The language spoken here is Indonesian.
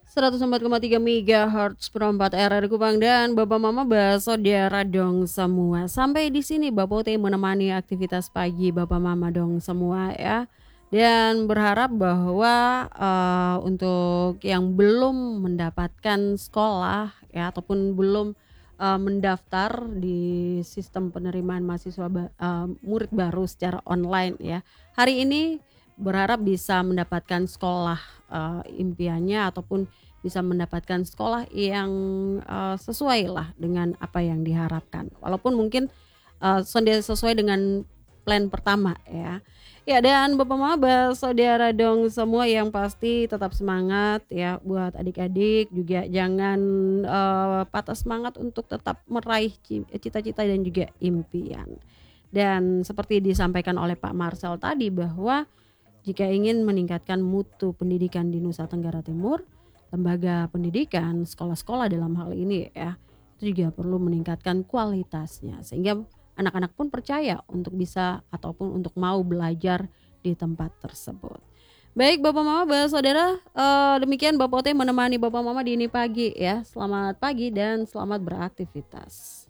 104,3 MHz perempat RRI Kupang dan Bapak Mama Saudara dong semua. Sampai di sini Bapak T menemani aktivitas pagi Bapak Mama dong semua ya. Dan berharap bahwa untuk yang belum mendapatkan sekolah ya ataupun belum mendaftar di sistem penerimaan mahasiswa murid baru secara online ya. Hari ini berharap bisa mendapatkan sekolah impiannya ataupun bisa mendapatkan sekolah yang sesuai lah dengan apa yang diharapkan. Walaupun mungkin sesuai dengan plan pertama ya. Ya dan Bapak Maba saudara dong semua yang pasti tetap semangat ya buat adik-adik juga jangan patah semangat untuk tetap meraih cita-cita dan juga impian. Dan seperti disampaikan oleh Pak Marcel tadi bahwa jika ingin meningkatkan mutu pendidikan di Nusa Tenggara Timur, lembaga pendidikan, sekolah-sekolah dalam hal ini ya, itu juga perlu meningkatkan kualitasnya sehingga anak-anak pun percaya untuk bisa ataupun untuk mau belajar di tempat tersebut. Baik Bapak Mama, Saudara, demikian Bapak T menemani Bapak Mama di ini pagi ya. Selamat pagi dan selamat beraktivitas.